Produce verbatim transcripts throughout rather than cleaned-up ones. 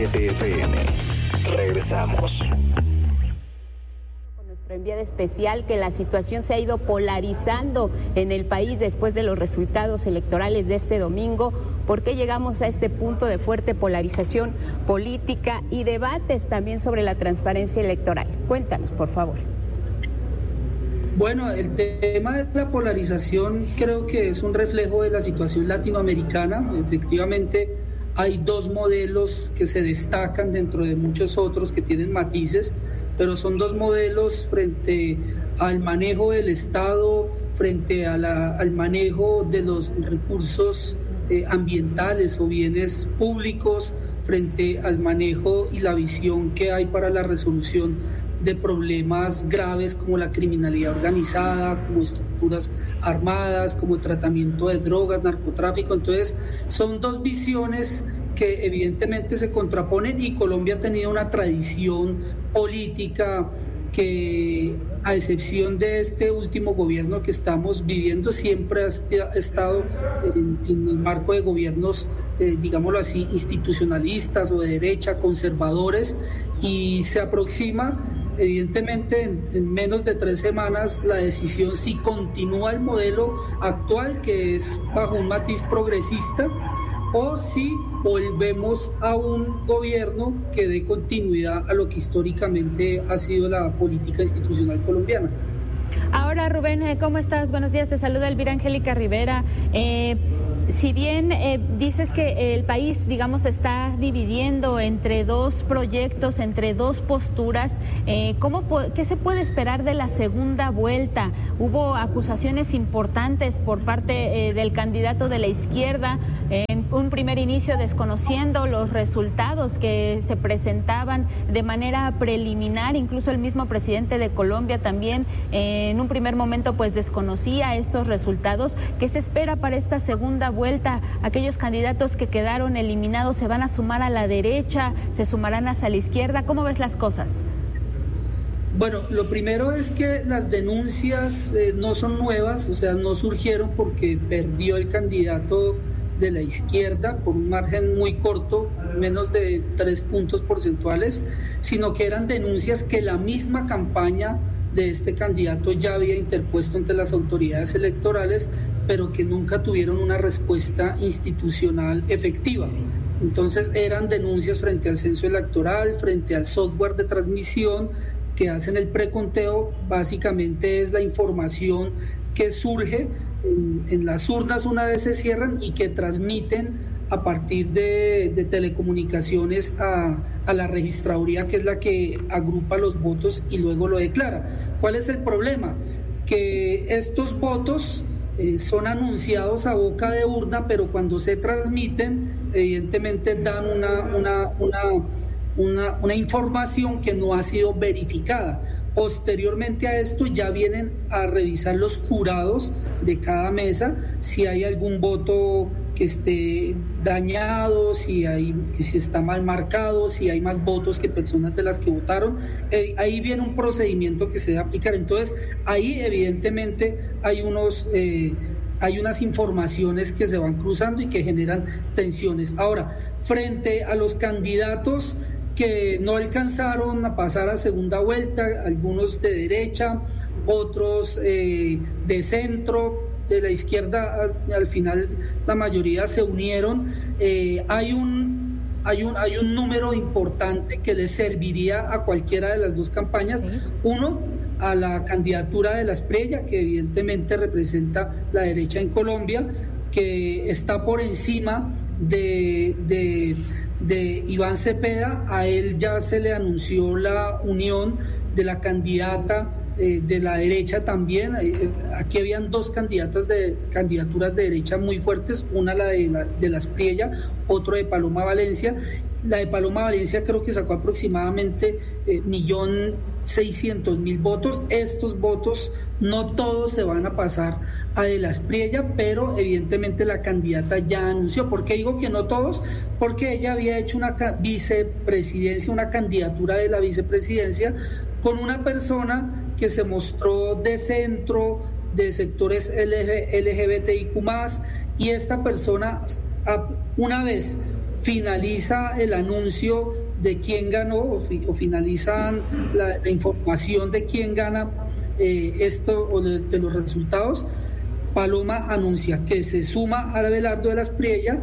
F M. Regresamos. Con nuestra enviada especial, que la situación se ha ido polarizando en el país después de los resultados electorales de este domingo. ¿Por qué llegamos a este punto de fuerte polarización política y debates también sobre la transparencia electoral? Cuéntanos, por favor. Bueno, el tema de la polarización creo que es un reflejo de la situación latinoamericana. Efectivamente, hay dos modelos que se destacan dentro de muchos otros que tienen matices, pero son dos modelos frente al manejo del Estado, frente a la, al manejo de los recursos eh, ambientales o bienes públicos, frente al manejo y la visión que hay para la resolución de problemas graves como la criminalidad organizada, como estructuras armadas, como tratamiento de drogas, narcotráfico. Entonces, son dos visiones que evidentemente se contraponen, y Colombia ha tenido una tradición política que, a excepción de este último gobierno que estamos viviendo, siempre ha estado en, en el marco de gobiernos, eh, digámoslo así, institucionalistas o de derecha, conservadores, y se aproxima. Evidentemente, en, en menos de tres semanas, la decisión si continúa el modelo actual, que es bajo un matiz progresista, o si volvemos a un gobierno que dé continuidad a lo que históricamente ha sido la política institucional colombiana. Ahora, Rubén, ¿cómo estás? Buenos días, te saluda Elvira Angélica Rivera. Eh, si bien eh, dices que el país, digamos, está dividiendo entre dos proyectos, entre dos posturas, eh, ¿cómo, ¿qué se puede esperar de la segunda vuelta? Hubo acusaciones importantes por parte eh, del candidato de la izquierda, eh, en un primer inicio desconociendo los resultados que se presentaban de manera preliminar. Incluso el mismo presidente de Colombia también eh, en un primer momento pues desconocía estos resultados. ¿Qué se espera para esta segunda vuelta? Aquellos candidatos que quedaron eliminados, ¿se van a sumar a la derecha? ¿Se sumarán hacia la izquierda? ¿Cómo ves las cosas? Bueno, lo primero es que las denuncias eh, no son nuevas, o sea, no surgieron porque perdió el candidato de la izquierda por un margen muy corto, menos de tres puntos porcentuales, sino que eran denuncias que la misma campaña de este candidato ya había interpuesto ante las autoridades electorales, pero que nunca tuvieron una respuesta institucional efectiva. Entonces eran denuncias frente al censo electoral, frente al software de transmisión que hacen el preconteo. Básicamente es la información que surge en, en las urnas una vez se cierran y que transmiten a partir de, de telecomunicaciones a, a la registraduría, que es la que agrupa los votos y luego lo declara. ¿Cuál es el problema? Que estos votos eh, son anunciados a boca de urna, pero cuando se transmiten, evidentemente dan una, una, una, una, una información que no ha sido verificada. Posteriormente a esto ya vienen a revisar los jurados de cada mesa si hay algún voto que esté dañado, si hay, si está mal marcado, si hay más votos que personas de las que votaron. Eh, ahí viene un procedimiento que se debe aplicar. Entonces ahí evidentemente hay unos eh, hay unas informaciones que se van cruzando y que generan tensiones. Ahora, frente a los candidatos que no alcanzaron a pasar a segunda vuelta, algunos de derecha, otros eh, de centro, de la izquierda, al, al final la mayoría se unieron. Eh, hay un hay un hay un número importante que le serviría a cualquiera de las dos campañas. Uno, a la candidatura de la Espriella, que evidentemente representa la derecha en Colombia, que está por encima de, de de Iván Cepeda. A él ya se le anunció la unión de la candidata eh, de la derecha también. Aquí habían dos candidatas de candidaturas de derecha muy fuertes, una la de la, de la Espriella, otro de Paloma Valencia. La de Paloma Valencia creo que sacó aproximadamente eh, millón seiscientos mil votos. Estos votos no todos se van a pasar a de la Espriella, pero evidentemente la candidata ya anunció. ¿Por qué digo que no todos? Porque ella había hecho una vicepresidencia, una candidatura de la vicepresidencia con una persona que se mostró de centro, de sectores L G B T I Q más, y esta persona, una vez finaliza el anuncio de quién ganó o, fi, o finalizan la, la información de quién gana eh, esto o de, de los resultados, Paloma anuncia que se suma a Abelardo de la Espriella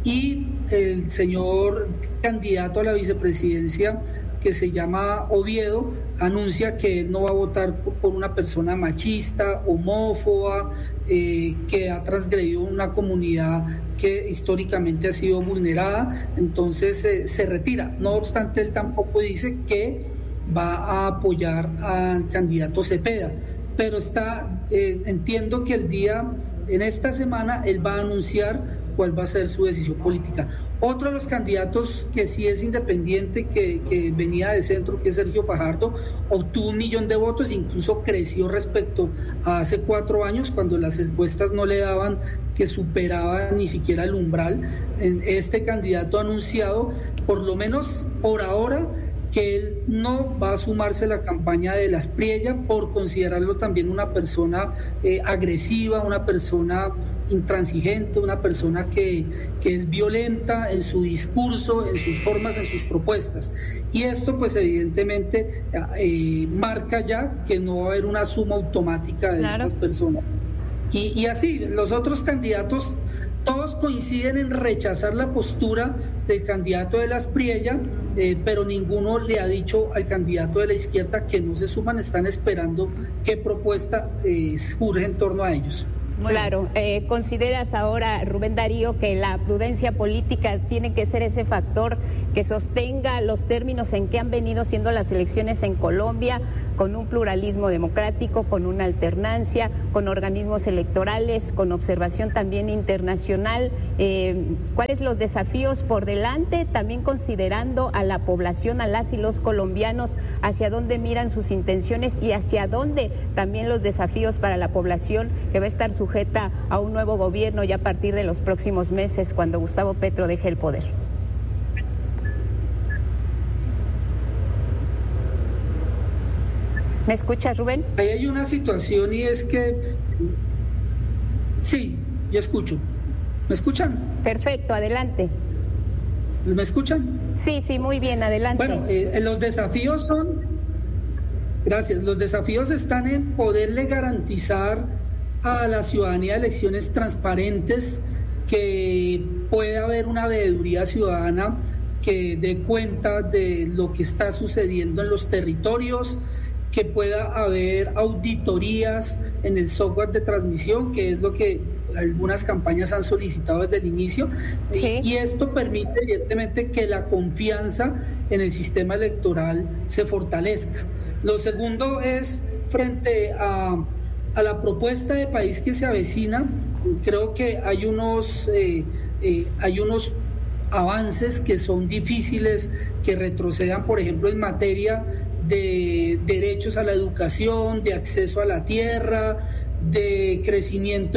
y el señor candidato a la vicepresidencia, que se llama Oviedo, anuncia que no va a votar por una persona machista, homófoba, eh, que ha transgredido una comunidad que históricamente ha sido vulnerada, entonces eh, se retira. No obstante, él tampoco dice que va a apoyar al candidato Cepeda, pero está, eh, entiendo que el día, en esta semana, él va a anunciar cuál va a ser su decisión política. Otro de los candidatos que sí es independiente, que, que venía de centro, que es Sergio Fajardo, obtuvo un millón de votos, incluso creció respecto a hace cuatro años, cuando las encuestas no le daban que superaba ni siquiera el umbral. Este candidato ha anunciado, por lo menos por ahora, que él no va a sumarse a la campaña de la Espriella por considerarlo también una persona eh, agresiva, una persona intransigente, una persona que, que es violenta en su discurso, en sus formas, en sus propuestas. Y esto pues evidentemente eh, marca ya que no va a haber una suma automática de claro. estas personas. Y, y así, los otros candidatos todos coinciden en rechazar la postura del candidato de la Espriella, eh, pero ninguno le ha dicho al candidato de la izquierda que no se suman, están esperando qué propuesta eh, surge en torno a ellos. Claro, eh, ¿consideras ahora, Rubén Darío, que la prudencia política tiene que ser ese factor que sostenga los términos en que han venido siendo las elecciones en Colombia, con un pluralismo democrático, con una alternancia, con organismos electorales, con observación también internacional? Eh, ¿Cuáles los desafíos por delante, también considerando a la población, a las y los colombianos, hacia dónde miran sus intenciones y hacia dónde también los desafíos para la población que va a estar sujeta a un nuevo gobierno ya a partir de los próximos meses, cuando Gustavo Petro deje el poder? ¿Me escuchas, Rubén? Ahí hay una situación y es que... Sí, yo escucho. ¿Me escuchan? Perfecto, adelante. ¿Me escuchan? Sí, sí, muy bien, adelante. Bueno, eh, los desafíos son... Gracias. Los desafíos están en poderle garantizar a la ciudadanía elecciones transparentes, que pueda haber una veeduría ciudadana que dé cuenta de lo que está sucediendo en los territorios, que pueda haber auditorías en el software de transmisión, que es lo que algunas campañas han solicitado desde el inicio, sí. y, y esto permite evidentemente que la confianza en el sistema electoral se fortalezca. Lo segundo es, frente a, a la propuesta de país que se avecina, creo que hay unos, eh, eh, hay unos avances que son difíciles que retrocedan, por ejemplo, en materia de derechos a la educación, de acceso a la tierra, de crecimiento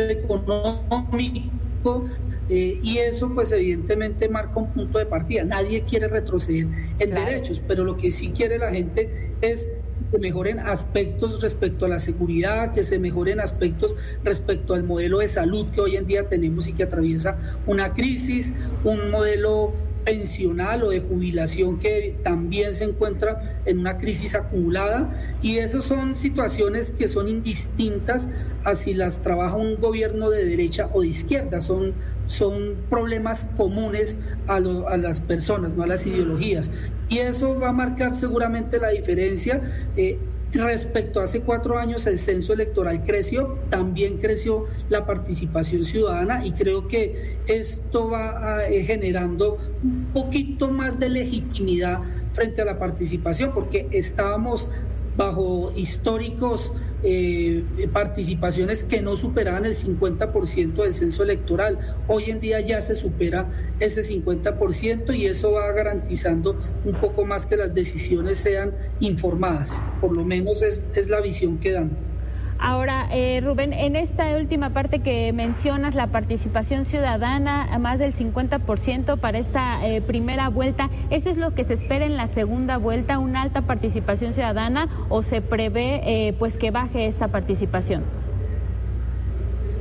económico, eh, y eso pues evidentemente marca un punto de partida. Nadie quiere retroceder en claro. derechos, pero lo que sí quiere la gente es que mejoren aspectos respecto a la seguridad, que se mejoren aspectos respecto al modelo de salud que hoy en día tenemos y que atraviesa una crisis, un modelo pensional o de jubilación que también se encuentra en una crisis acumulada, y esas son situaciones que son indistintas a si las trabaja un gobierno de derecha o de izquierda, son, son problemas comunes a, lo, a las personas, no a las ideologías, y eso va a marcar seguramente la diferencia. eh, Respecto a hace cuatro años, el censo electoral creció, también creció la participación ciudadana, y creo que esto va a, eh, generando un poquito más de legitimidad frente a la participación, porque estábamos bajo históricos eh, participaciones que no superaban el cincuenta por ciento del censo electoral. Hoy en día ya se supera ese cincuenta por ciento, y eso va garantizando un poco más que las decisiones sean informadas, por lo menos es, es la visión que dan. Ahora, eh, Rubén, en esta última parte que mencionas, la participación ciudadana, a más del cincuenta por ciento para esta eh, primera vuelta, ¿eso es lo que se espera en la segunda vuelta, una alta participación ciudadana, o se prevé eh, pues que baje esta participación?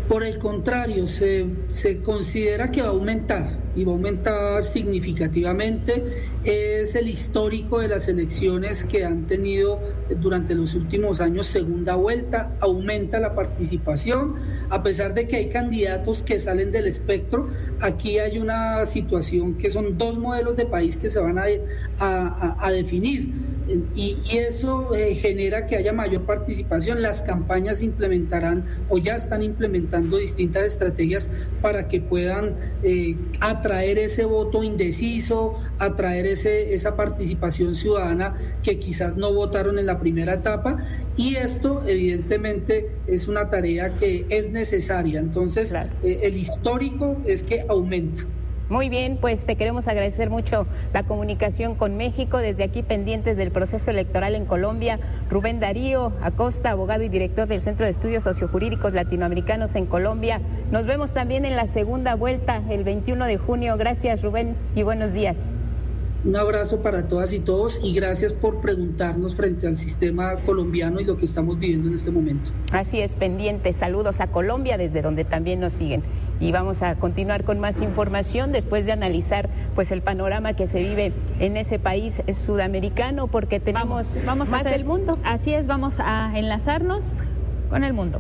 Por el contrario, se, se considera que va a aumentar y va a aumentar significativamente. Es el histórico de las elecciones que han tenido durante los últimos años segunda vuelta, aumenta la participación, a pesar de que hay candidatos que salen del espectro. Aquí hay una situación que son dos modelos de país que se van a, a, a definir. Y, y eso eh, genera que haya mayor participación. Las campañas implementarán o ya están implementando distintas estrategias para que puedan eh, atraer ese voto indeciso, atraer ese, esa participación ciudadana que quizás no votaron en la primera etapa, y esto evidentemente es una tarea que es necesaria. Entonces, claro. eh, el histórico es que aumenta. Muy bien, pues te queremos agradecer mucho la comunicación con México. Desde aquí pendientes del proceso electoral en Colombia, Rubén Darío Acosta, abogado y director del Centro de Estudios Sociojurídicos Latinoamericanos en Colombia. Nos vemos también en la segunda vuelta el veintiuno de junio. Gracias, Rubén, y buenos días. Un abrazo para todas y todos y gracias por preguntarnos frente al sistema colombiano y lo que estamos viviendo en este momento. Así es, pendiente. Saludos a Colombia, desde donde también nos siguen. Y vamos a continuar con más información después de analizar pues el panorama que se vive en ese país sudamericano, porque tenemos vamos, vamos más a hacer, del mundo. Así es, vamos a enlazarnos con el mundo.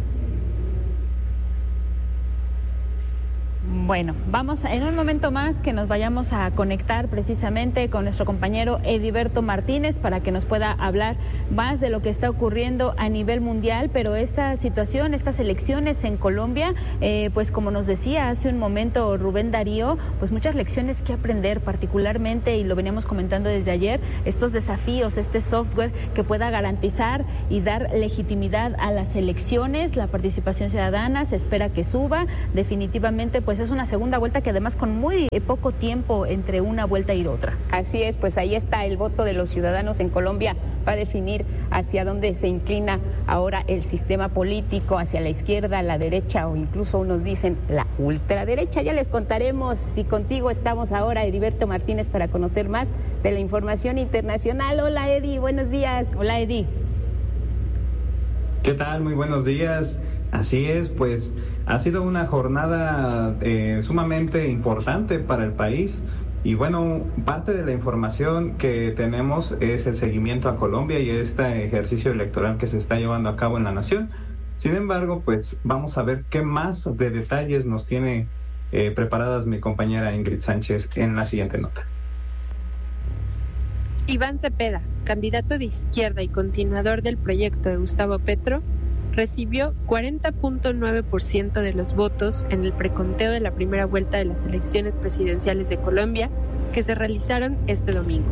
Bueno, vamos en un momento más que nos vayamos a conectar precisamente con nuestro compañero Ediberto Martínez para que nos pueda hablar más de lo que está ocurriendo a nivel mundial, pero esta situación, estas elecciones en Colombia, eh, pues como nos decía hace un momento Rubén Darío, pues muchas lecciones que aprender, particularmente, y lo veníamos comentando desde ayer, estos desafíos, este software que pueda garantizar y dar legitimidad a las elecciones, la participación ciudadana, se espera que suba, definitivamente pues es una segunda vuelta que además con muy poco tiempo entre una vuelta y otra. Así es, pues ahí está el voto de los ciudadanos en Colombia, va a definir hacia dónde se inclina ahora el sistema político, hacia la izquierda, la derecha o incluso unos dicen la ultraderecha. Ya les contaremos, y contigo estamos ahora, Ediberto Martínez, para conocer más de la información internacional. Hola Edi, buenos días. Hola Edi. ¿Qué tal? Muy buenos días. Así es, pues ha sido una jornada eh, sumamente importante para el país y bueno, parte de la información que tenemos es el seguimiento a Colombia y este ejercicio electoral que se está llevando a cabo en la nación. Sin embargo, pues vamos a ver qué más de detalles nos tiene eh, preparadas mi compañera Ingrid Sánchez en la siguiente nota. Iván Cepeda, candidato de izquierda y continuador del proyecto de Gustavo Petro, recibió cuarenta punto nueve por ciento de los votos en el preconteo de la primera vuelta de las elecciones presidenciales de Colombia que se realizaron este domingo.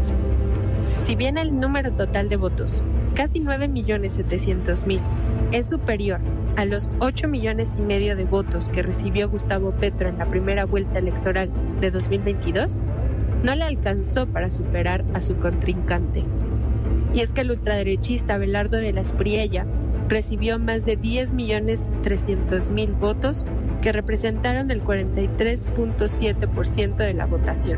Si bien el número total de votos, casi nueve millones setecientos mil, es superior a los ocho millones y medio de votos que recibió Gustavo Petro en la primera vuelta electoral de dos mil veintidós, no le alcanzó para superar a su contrincante. Y es que el ultraderechista Abelardo de la Espriella recibió más de diez millones trescientos mil votos que representaron el cuarenta y tres punto siete por ciento de la votación.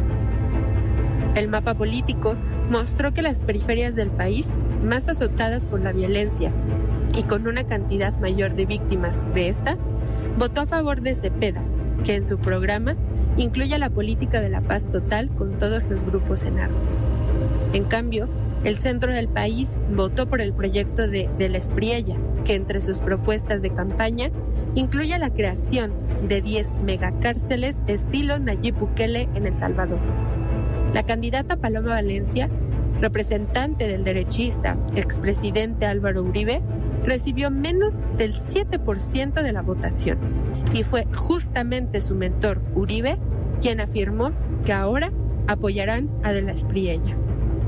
El mapa político mostró que las periferias del país, más azotadas por la violencia y con una cantidad mayor de víctimas de esta, votó a favor de Cepeda, que en su programa incluye la política de la paz total con todos los grupos en armas. En cambio, el centro del país votó por el proyecto de, de la Espriella, que entre sus propuestas de campaña incluye la creación de diez megacárceles estilo Nayib Bukele en El Salvador. La candidata Paloma Valencia, representante del derechista expresidente Álvaro Uribe, recibió menos del siete por ciento de la votación y fue justamente su mentor Uribe quien afirmó que ahora apoyarán a de la Espriella.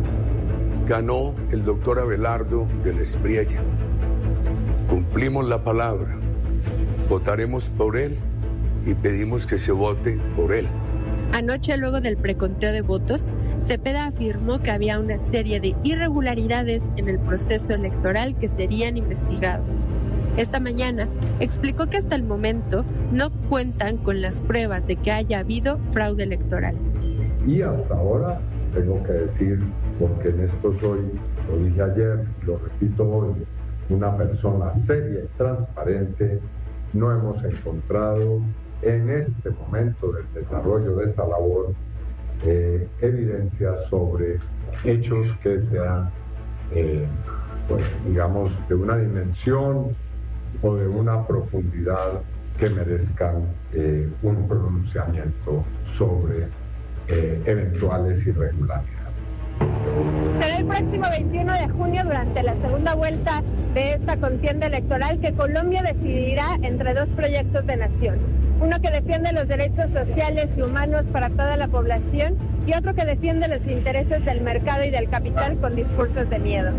Ganó el doctor Abelardo de la Espriella. Cumplimos la palabra. Votaremos por él y pedimos que se vote por él. Anoche, luego del preconteo de votos, Cepeda afirmó que había una serie de irregularidades en el proceso electoral que serían investigadas. Esta mañana explicó que hasta el momento no cuentan con las pruebas de que haya habido fraude electoral. Y hasta ahora tengo que decir, porque en esto soy, lo dije ayer, lo repito hoy, una persona seria y transparente, no hemos encontrado en este momento del desarrollo de esta labor eh, evidencias sobre hechos que sean, eh, pues digamos, de una dimensión o de una profundidad que merezcan eh, un pronunciamiento sobre eh, eventuales irregularidades. Será el próximo veintiuno de junio, durante la segunda vuelta de esta contienda electoral, que Colombia decidirá entre dos proyectos de nación. Uno que defiende los derechos sociales y humanos para toda la población y otro que defiende los intereses del mercado y del capital con discursos de miedo.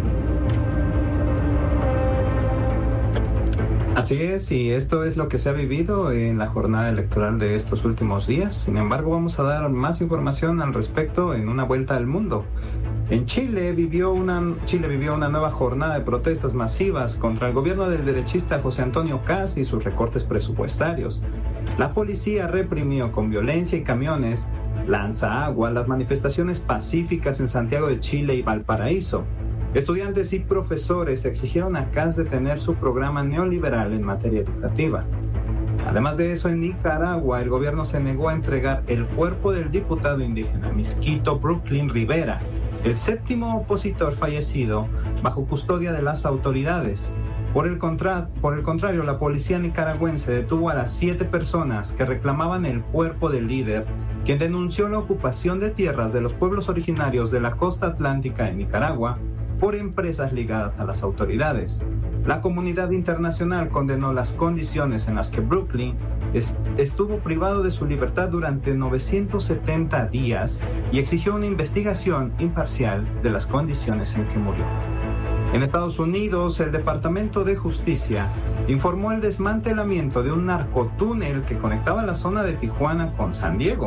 Así es, y esto es lo que se ha vivido en la jornada electoral de estos últimos días. Sin embargo, vamos a dar más información al respecto en una vuelta al mundo. En Chile vivió una, Chile vivió una nueva jornada de protestas masivas contra el gobierno del derechista José Antonio Kast y sus recortes presupuestarios. La policía reprimió con violencia y camiones, lanzaagua, las manifestaciones pacíficas en Santiago de Chile y Valparaíso. Estudiantes y profesores exigieron a Kast detener su programa neoliberal en materia educativa. Además de eso, en Nicaragua, el gobierno se negó a entregar el cuerpo del diputado indígena Misquito Brooklyn Rivera, el séptimo opositor fallecido bajo custodia de las autoridades. Por el, contra- por el contrario, la policía nicaragüense detuvo a las siete personas que reclamaban el cuerpo del líder, quien denunció la ocupación de tierras de los pueblos originarios de la costa atlántica de Nicaragua por empresas ligadas a las autoridades. La comunidad internacional condenó las condiciones en las que Brooklyn es, estuvo privado de su libertad durante novecientos setenta días y exigió una investigación imparcial de las condiciones en que murió. En Estados Unidos, el Departamento de Justicia informó el desmantelamiento de un narcotúnel que conectaba la zona de Tijuana con San Diego.